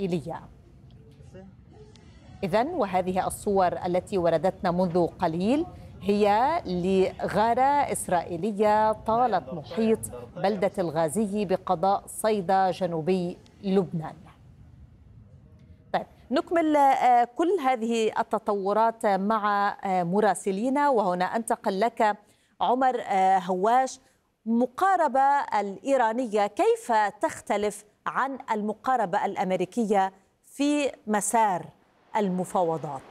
إسرائيلية. إذن وهذه الصور التي وردتنا منذ قليل هي لغارة إسرائيلية طالت محيط بلدة الغازي بقضاء صيدا جنوبي لبنان. طيب نكمل كل هذه التطورات مع مراسلينا، وهنا أنتقل لك عمر هواش. المقاربة الإيرانية كيف تختلف عن المقاربة الأمريكية في مسار المفاوضات؟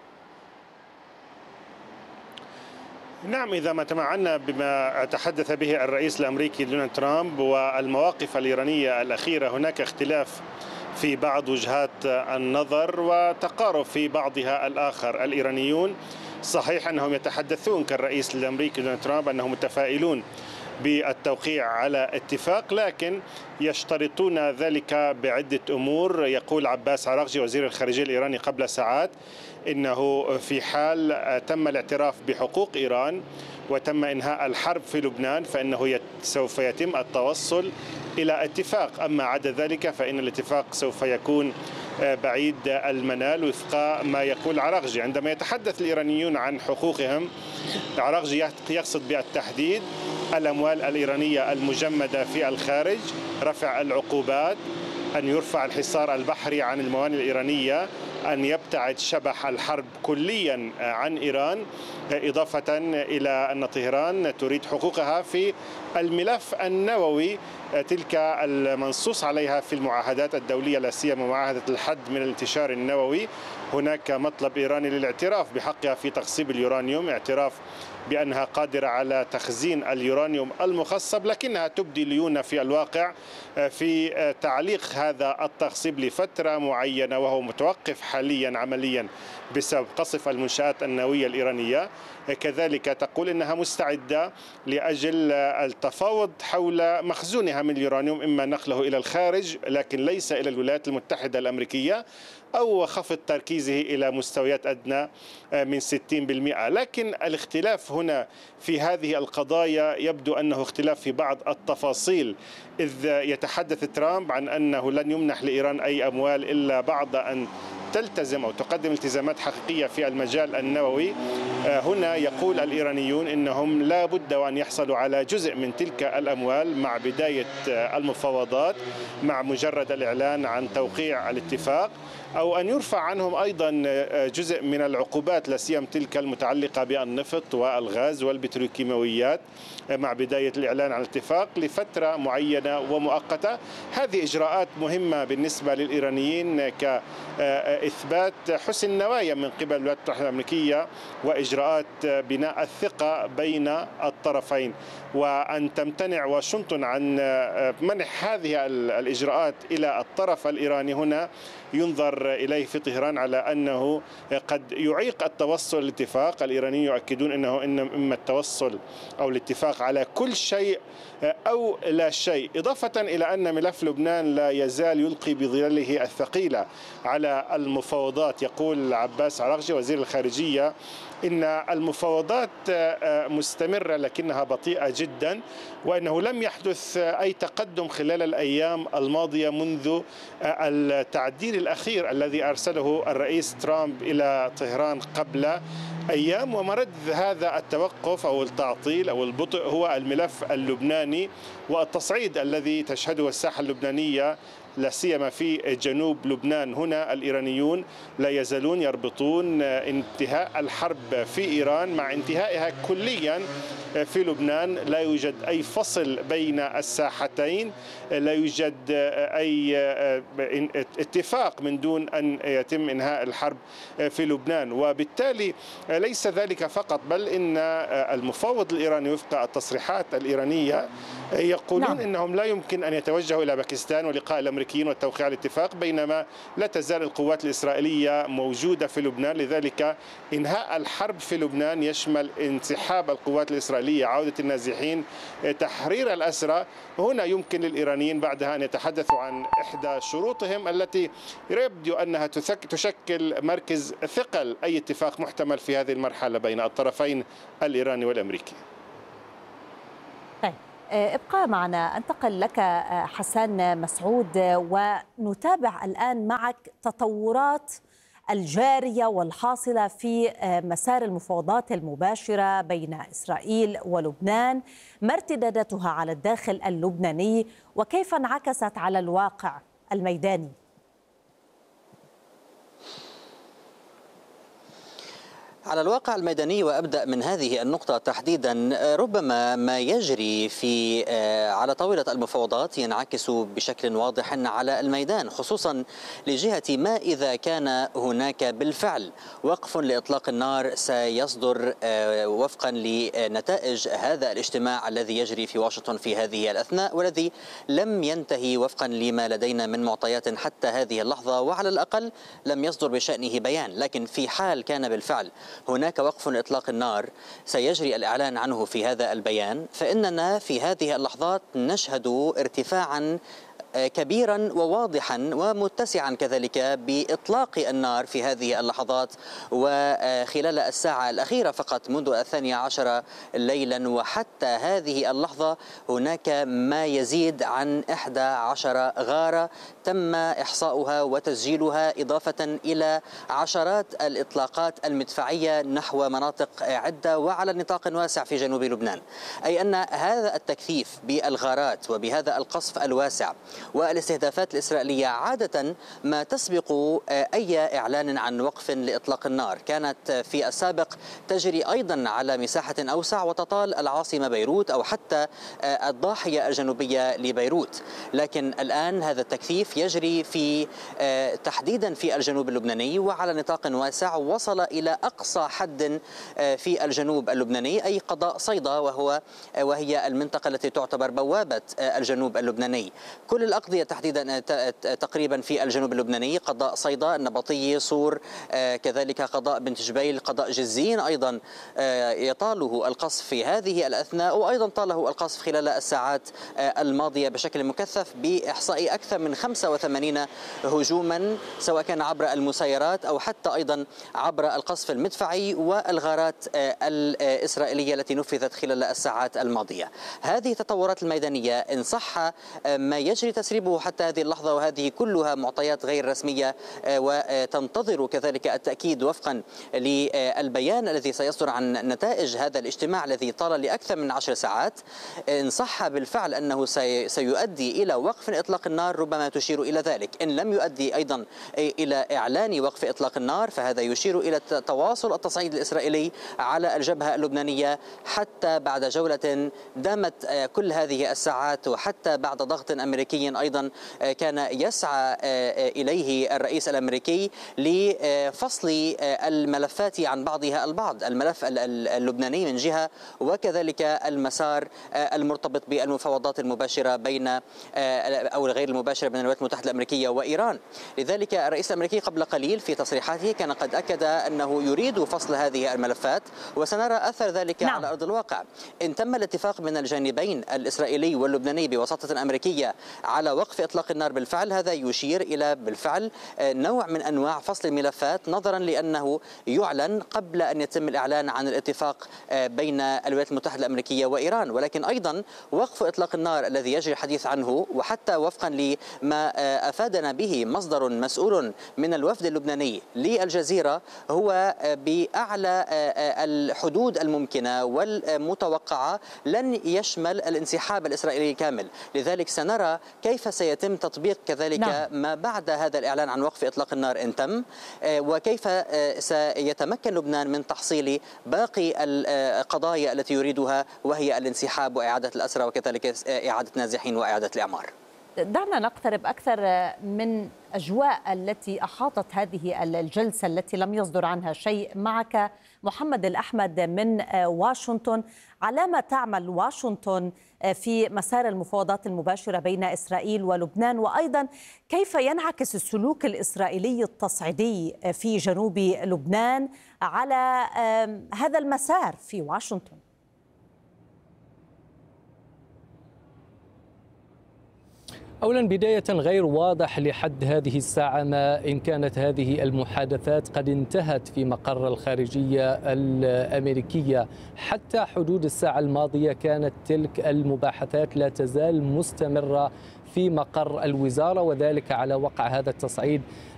نعم، إذا ما تمعنا بما تحدث به الرئيس الأمريكي دونالد ترامب والمواقف الإيرانية الأخيرة، هناك اختلاف في بعض وجهات النظر وتقارب في بعضها الآخر. الإيرانيون صحيح أنهم يتحدثون كالرئيس الأمريكي دونالد ترامب أنهم متفائلون بالتوقيع على اتفاق، لكن يشترطون ذلك بعدة أمور. يقول عباس عراقجي وزير الخارجية الإيراني قبل ساعات إنه في حال تم الاعتراف بحقوق إيران وتم إنهاء الحرب في لبنان فإنه سوف يتم التوصل إلى اتفاق، أما عدا ذلك فإن الاتفاق سوف يكون بعيد المنال وفق ما يقول عراقجي. عندما يتحدث الإيرانيون عن حقوقهم، عراقجي يقصد بالتحديد الأموال الإيرانية المجمدة في الخارج، رفع العقوبات، أن يرفع الحصار البحري عن الموانئ الإيرانية، أن يبتعد شبح الحرب كليا عن إيران، إضافة إلى أن طهران تريد حقوقها في الملف النووي، تلك المنصوص عليها في المعاهدات الدولية، لا سيما معاهدة الحد من الانتشار النووي. هناك مطلب إيراني للاعتراف بحقها في تخصيب اليورانيوم، اعتراف بأنها قادرة على تخزين اليورانيوم المخصب، لكنها تبدي ليونة في الواقع في تعليق هذا التخصيب لفترة معينة، وهو متوقف حاليا عمليا بسبب قصف المنشآت النووية الإيرانية. كذلك تقول إنها مستعدة لأجل التفاوض حول مخزونها من اليورانيوم، إما نقله إلى الخارج لكن ليس إلى الولايات المتحدة الأمريكية، أو خفض تركيزه إلى مستويات أدنى من 60%. لكن الاختلاف هنا في هذه القضايا يبدو أنه اختلاف في بعض التفاصيل، إذ يتحدث ترامب عن أنه لن يمنح لإيران أي أموال إلا بعد أن تلتزم أو تقدم التزامات حقيقية في المجال النووي. هنا يقول الإيرانيون إنهم لا بد وأن يحصلوا على جزء من تلك الأموال مع بداية المفاوضات، مع مجرد الإعلان عن توقيع الاتفاق، أو أن يرفع عنهم أيضا جزء من العقوبات، لا سيما تلك المتعلقة بالنفط والغاز والبتروكيماويات، مع بداية الإعلان عن الاتفاق لفترة معينة ومؤقتة. هذه إجراءات مهمة بالنسبة للإيرانيين كإثبات حسن نوايا من قبل الولايات المتحدة الأمريكية وإجراءات بناء الثقة بين الطرفين، وأن تمتنع واشنطن عن منح هذه الإجراءات إلى الطرف الإيراني هنا ينظر إليه في طهران على أنه قد يعيق التوصل للاتفاق. الإيرانيين يؤكدون أنه إما التوصل أو الاتفاق على كل شيء أو لا شيء، إضافة إلى أن ملف لبنان لا يزال يلقي بظلاله الثقيلة على المفاوضات. يقول عباس عراقجي وزير الخارجية إن المفاوضات مستمرة لكنها بطيئة جدا، وأنه لم يحدث أي تقدم خلال الأيام الماضية منذ التعديل الأخير الذي أرسله الرئيس ترامب إلى طهران قبل أيام. ومرد هذا التوقف أو التعطيل أو البطء هو الملف اللبناني والتصعيد الذي تشهده الساحة اللبنانية، لا سيما في جنوب لبنان. هنا الإيرانيون لا يزالون يربطون انتهاء الحرب في إيران مع انتهائها كليا في لبنان. لا يوجد أي فصل بين الساحتين، لا يوجد أي اتفاق من دون أن يتم إنهاء الحرب في لبنان. وبالتالي ليس ذلك فقط، بل إن المفاوض الإيراني وفق التصريحات الإيرانية يقولون إنهم لا يمكن أن يتوجهوا إلى باكستان ولقاء الأمريكيين والتوقيع على الاتفاق، بينما لا تزال القوات الإسرائيلية موجودة في لبنان. لذلك إنهاء الحرب في لبنان يشمل انسحاب القوات الإسرائيلية، عودة النازحين، تحرير الأسرى. هنا يمكن للإيرانيين بعدها أن يتحدثوا عن إحدى شروطهم التي يبدو أنها تشكل مركز ثقل أي اتفاق محتمل في هذه المرحلة بين الطرفين الإيراني والأمريكي. طيب ابقى معنا. أنتقل لك حسان مسعود، ونتابع الآن معك تطورات الجارية والحاصلة في مسار المفاوضات المباشرة بين إسرائيل ولبنان، ما ارتداداتها على الداخل اللبناني وكيف انعكست على الواقع الميداني. على الواقع الميداني، وأبدأ من هذه النقطة تحديدا، ربما ما يجري على طاولة المفاوضات ينعكس بشكل واضح على الميدان، خصوصا لجهة ما إذا كان هناك بالفعل وقف لإطلاق النار سيصدر وفقا لنتائج هذا الاجتماع الذي يجري في واشنطن في هذه الأثناء، والذي لم ينتهي وفقا لما لدينا من معطيات حتى هذه اللحظة، وعلى الأقل لم يصدر بشأنه بيان. لكن في حال كان بالفعل هناك وقف لإطلاق النار سيجري الإعلان عنه في هذا البيان، فإننا في هذه اللحظات نشهد ارتفاعا كبيرا وواضحا ومتسعا كذلك بإطلاق النار في هذه اللحظات، وخلال الساعة الأخيرة فقط منذ 12 ليلا وحتى هذه اللحظة هناك ما يزيد عن 11 غارة تم إحصاؤها وتسجيلها، إضافة إلى عشرات الإطلاقات المدفعية نحو مناطق عدة وعلى نطاق واسع في جنوب لبنان. أي أن هذا التكثيف بالغارات وبهذا القصف الواسع والاستهدافات الإسرائيلية عادة ما تسبق أي إعلان عن وقف لإطلاق النار. كانت في السابق تجري أيضا على مساحة أوسع وتطال العاصمة بيروت أو حتى الضاحية الجنوبية لبيروت، لكن الآن هذا التكثيف يجري تحديدا في الجنوب اللبناني وعلى نطاق واسع، وصل إلى أقصى حد في الجنوب اللبناني، أي قضاء صيدا وهي المنطقة التي تعتبر بوابة الجنوب اللبناني. كل الأقضية تحديدا تقريبا في الجنوب اللبناني، قضاء صيدا، النبطية، صور، كذلك قضاء بنت جبيل، قضاء جزين أيضا يطاله القصف في هذه الأثناء، وأيضا طاله القصف خلال الساعات الماضية بشكل مكثف بإحصاء أكثر من 85 هجوما، سواء كان عبر المسيرات أو حتى أيضا عبر القصف المدفعي والغارات الإسرائيلية التي نفذت خلال الساعات الماضية. هذه التطورات الميدانية إن صح ما يجري تسريبه حتى هذه اللحظة، وهذه كلها معطيات غير رسمية وتنتظر كذلك التأكيد وفقا للبيان الذي سيصدر عن نتائج هذا الاجتماع الذي طال لأكثر من 10 ساعات. إن صح بالفعل أنه سيؤدي إلى وقف إطلاق النار ربما تشير إلى ذلك، إن لم يؤدي أيضا إلى إعلان وقف إطلاق النار فهذا يشير إلى تواصل التصعيد الإسرائيلي على الجبهة اللبنانية حتى بعد جولة دامت كل هذه الساعات، وحتى بعد ضغط أمريكي أيضا كان يسعى إليه الرئيس الأمريكي لفصل الملفات عن بعضها البعض، الملف اللبناني من جهة وكذلك المسار المرتبط بالمفاوضات المباشرة بين أو غير المباشرة بين الولايات المتحدة الأمريكية وإيران. لذلك الرئيس الأمريكي قبل قليل في تصريحاته كان قد أكد أنه يريد فصل هذه الملفات، وسنرى أثر ذلك على أرض الواقع. إن تم الاتفاق من الجانبين الإسرائيلي واللبناني بوساطة أمريكية على وقف إطلاق النار بالفعل، هذا يشير إلى بالفعل نوع من أنواع فصل الملفات، نظرا لأنه يعلن قبل أن يتم الإعلان عن الاتفاق بين الولايات المتحدة الأمريكية وإيران. ولكن أيضا وقف إطلاق النار الذي يجري الحديث عنه، وحتى وفقا لما أفادنا به مصدر مسؤول من الوفد اللبناني للجزيرة، هو بأعلى الحدود الممكنة والمتوقعة لن يشمل الانسحاب الإسرائيلي كامل. لذلك سنرى كيف سيتم تطبيق كذلك ما بعد هذا الإعلان عن وقف إطلاق النار إن تم، وكيف سيتمكن لبنان من تحصيل باقي القضايا التي يريدها، وهي الانسحاب وإعادة الأسرى وكذلك إعادة نازحين وإعادة الإعمار. دعنا نقترب أكثر من أجواء التي أحاطت هذه الجلسة التي لم يصدر عنها شيء. معك محمد الأحمد من واشنطن. على ما تعمل واشنطن في مسار المفاوضات المباشرة بين إسرائيل ولبنان، وأيضا كيف ينعكس السلوك الإسرائيلي التصعيدي في جنوب لبنان على هذا المسار في واشنطن؟ أولا بداية غير واضح لحد هذه الساعة ما إن كانت هذه المحادثات قد انتهت في مقر الخارجية الأمريكية. حتى حدود الساعة الماضية كانت تلك المباحثات لا تزال مستمرة في مقر الوزارة، وذلك على وقع هذا التصعيد